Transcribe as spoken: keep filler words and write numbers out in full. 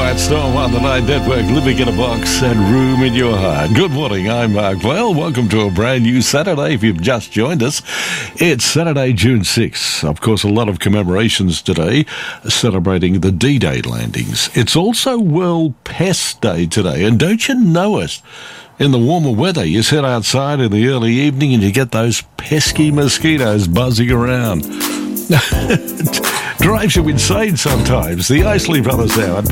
Quiet Storm on the Night Network, living in a box and room in your heart. Good morning, I'm Mark Well. Welcome to a brand new Saturday if you've just joined us. It's Saturday, June sixth. Of course, a lot of commemorations today celebrating the D-Day landings. It's also World Pest Day today, and don't you know it? In the warmer weather, you sit outside in the early evening and you get those pesky mosquitoes buzzing around. Drives you insane sometimes. The Isley Brothers now.